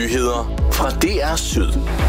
Nyheder fra DR Syd.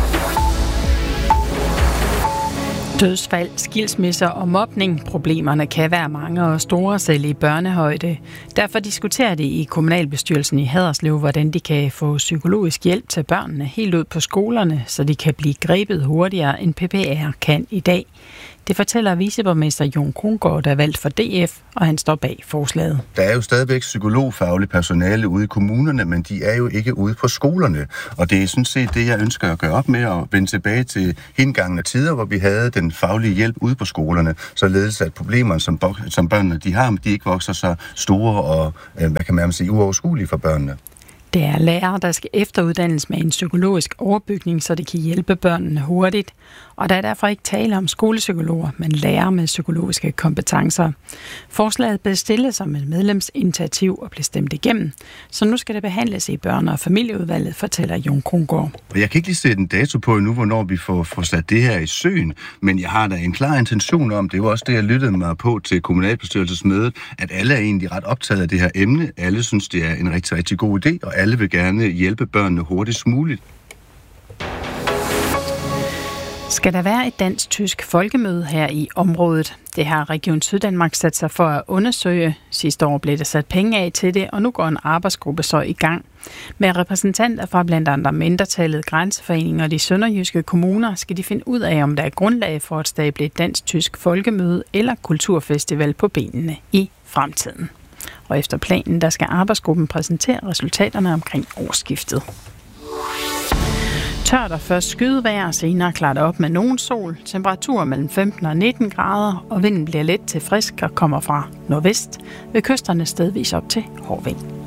Dødsfald, skilsmisser og mobning. Problemerne kan være mange og store, selv i børnehøjde. Derfor diskuterer de i kommunalbestyrelsen i Haderslev, hvordan de kan få psykologisk hjælp til børnene helt ud på skolerne, så de kan blive grebet hurtigere, end PPR kan i dag. Det fortæller viceborgmester Jon Krongård, der er valgt for DF, og han står bag forslaget. Der er jo stadigvæk psykologfagligt personale ude i kommunerne, men de er jo ikke ude på skolerne. Og det er sådan set det, jeg ønsker at gøre op med, og vende tilbage til hengangende tider, hvor vi havde den faglige hjælp ude på skolerne, således at problemerne, som børnene de har, de ikke vokser så store og, hvad kan man sige, uoverskuelige for børnene. Det er lærere, der skal efteruddannes med en psykologisk overbygning, så det kan hjælpe børnene hurtigt. Og der er derfor ikke tale om skolepsykologer, men lærere med psykologiske kompetencer. Forslaget blev stillet som et medlemsinitiativ og blev stemt igennem. Så nu skal det behandles i børne- og familieudvalget, fortæller Jon Krongård. Jeg kan ikke lige sætte en dato på endnu, hvornår vi får sat det her i søen, men jeg har da en klar intention om, det er jo også det, jeg lyttede mig på til kommunalbestyrelsesmødet, at alle er egentlig ret optaget af det her emne. Alle synes, det er en rigtig, rigtig god idé, og alle vil gerne hjælpe børnene hurtigst muligt. Skal der være et dansk-tysk folkemøde her i området? Det har Region Syddanmark sat sig for at undersøge. Sidste år blev der sat penge af til det, og nu går en arbejdsgruppe så i gang. Med repræsentanter fra blandt andet mindretallet, grænseforeningen og de sønderjyske kommuner skal de finde ud af, om der er grundlag for at stable et dansk-tysk folkemøde eller kulturfestival på benene i fremtiden. Og efter planen, der skal arbejdsgruppen præsentere resultaterne omkring årsskiftet. Tørt og først skydevejr, senere klart op med nogen sol, temperaturer mellem 15 og 19 grader, og vinden bliver let til frisk og kommer fra nordvest, ved kysterne stedvis op til hård vind.